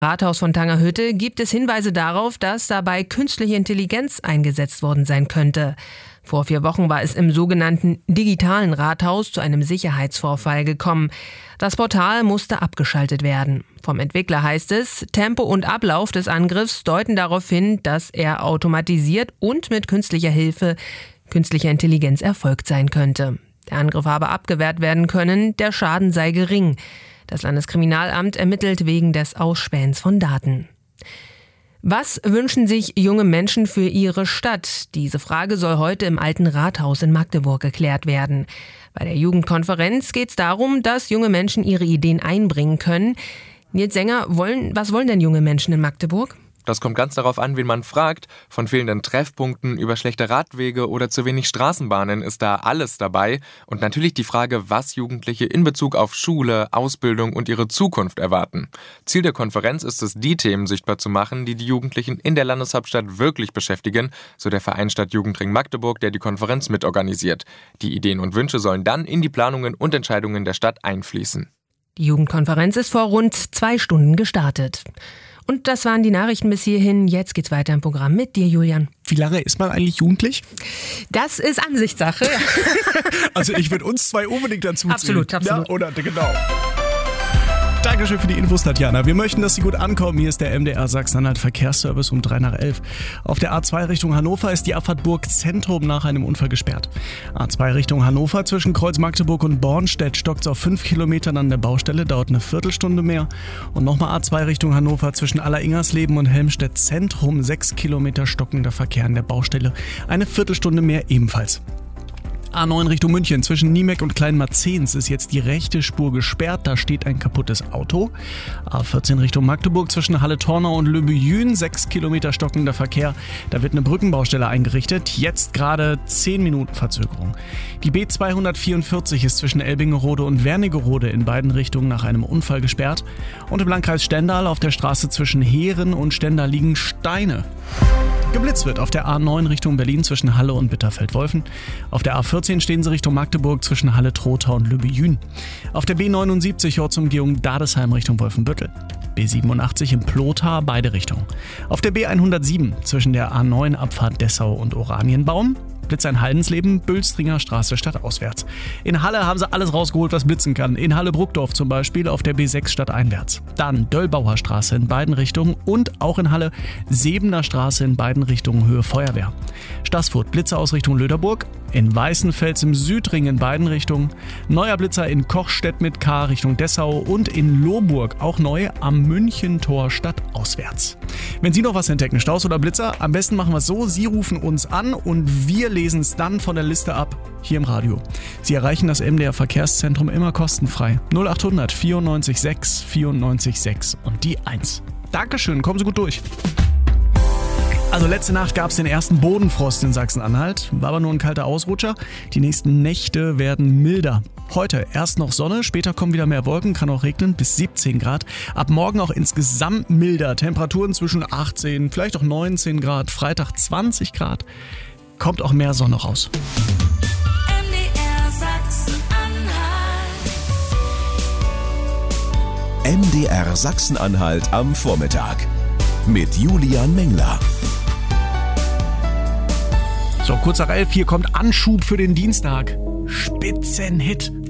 Rathaus von Tangerhütte gibt es Hinweise darauf, dass dabei künstliche Intelligenz eingesetzt worden sein könnte. Vor 4 Wochen war es im sogenannten digitalen Rathaus zu einem Sicherheitsvorfall gekommen. Das Portal musste abgeschaltet werden. Vom Entwickler heißt es, Tempo und Ablauf des Angriffs deuten darauf hin, dass er automatisiert und mit künstlicher Intelligenz erfolgt sein könnte. Der Angriff habe abgewehrt werden können, der Schaden sei gering. Das Landeskriminalamt ermittelt wegen des Ausspähens von Daten. Was wünschen sich junge Menschen für ihre Stadt? Diese Frage soll heute im Alten Rathaus in Magdeburg geklärt werden. Bei der Jugendkonferenz geht es darum, dass junge Menschen ihre Ideen einbringen können. Nils Sänger, was wollen denn junge Menschen in Magdeburg? Das kommt ganz darauf an, wen man fragt. Von fehlenden Treffpunkten über schlechte Radwege oder zu wenig Straßenbahnen ist da alles dabei. Und natürlich die Frage, was Jugendliche in Bezug auf Schule, Ausbildung und ihre Zukunft erwarten. Ziel der Konferenz ist es, die Themen sichtbar zu machen, die die Jugendlichen in der Landeshauptstadt wirklich beschäftigen, so der Verein Stadtjugendring Magdeburg, der die Konferenz mitorganisiert. Die Ideen und Wünsche sollen dann in die Planungen und Entscheidungen der Stadt einfließen. Die Jugendkonferenz ist vor rund 2 Stunden gestartet. Und das waren die Nachrichten bis hierhin. Jetzt geht's weiter im Programm mit dir, Julian. Wie lange ist man eigentlich jugendlich? Das ist Ansichtssache. Also ich würde uns 2 unbedingt dazu ziehen. Absolut. Ja, oder genau. Dankeschön für die Infos, Tatjana. Wir möchten, dass Sie gut ankommen. Hier ist der MDR Sachsen-Anhalt Verkehrsservice um 3:11. Auf der A2 Richtung Hannover ist die Abfahrt Burg Zentrum nach einem Unfall gesperrt. A2 Richtung Hannover zwischen Kreuz Magdeburg und Bornstedt stockt es auf 5 Kilometern an der Baustelle, dauert eine Viertelstunde mehr. Und nochmal A2 Richtung Hannover zwischen Alleringers-Leben und Helmstedt Zentrum, 6 Kilometer stockender Verkehr an der Baustelle, eine Viertelstunde mehr ebenfalls. A9 Richtung München zwischen Niemek und Kleinmarzens ist jetzt die rechte Spur gesperrt, da steht ein kaputtes Auto. A14 Richtung Magdeburg zwischen Halle-Tornau und Le Buyün, 6 Kilometer stockender Verkehr, da wird eine Brückenbaustelle eingerichtet, jetzt gerade 10 Minuten Verzögerung. Die B244 ist zwischen Elbingerode und Wernigerode in beiden Richtungen nach einem Unfall gesperrt. Und im Landkreis Stendal auf der Straße zwischen Heeren und Stendal liegen Steine. Geblitzt wird auf der A9 Richtung Berlin zwischen Halle und Bitterfeld-Wolfen. Auf der A14 stehen sie Richtung Magdeburg zwischen Halle-Trotha und Le Buyün. Auf der B79 Ortsumgehung Dadesheim Richtung Wolfenbüttel. B87 in Plotha, beide Richtungen. Auf der B107 zwischen der A9 Abfahrt Dessau und Oranienbaum. Blitzer in Haldensleben, Bülstringer Straße stadtauswärts. In Halle haben sie alles rausgeholt, was blitzen kann. In Halle-Bruckdorf zum Beispiel auf der B6 stadteinwärts. Dann Döllbauer Straße in beiden Richtungen und auch in Halle Sebener Straße in beiden Richtungen Höhe Feuerwehr. Staßfurt Blitzer aus Richtung Löderburg. In Weißenfels im Südring in beiden Richtungen. Neuer Blitzer in Kochstedt mit K Richtung Dessau und in Lohburg auch neu am Münchentor stadtauswärts. Wenn Sie noch was entdecken, Staus oder Blitzer, am besten machen wir es so, Sie rufen uns an und wir lesen es dann von der Liste ab, hier im Radio. Sie erreichen das MDR Verkehrszentrum immer kostenfrei. 0800 94 6 94 6 und die 1. Dankeschön, kommen Sie gut durch. Also letzte Nacht gab es den ersten Bodenfrost in Sachsen-Anhalt, war aber nur ein kalter Ausrutscher. Die nächsten Nächte werden milder. Heute erst noch Sonne, später kommen wieder mehr Wolken, kann auch regnen, bis 17 Grad. Ab morgen auch insgesamt milder, Temperaturen zwischen 18, vielleicht auch 19 Grad, Freitag 20 Grad. Kommt auch mehr Sonne raus. MDR Sachsen-Anhalt am Vormittag mit Julian Mengler. So, kurz nach 11, hier kommt Anschub für den Dienstag. Spitzenhit.